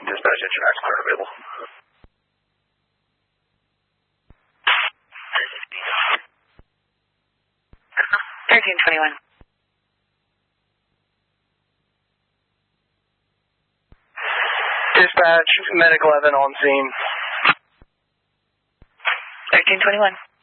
Dispatch engine X clear available. This is B. 1321. Dispatch, Medic 11 on scene. 1321.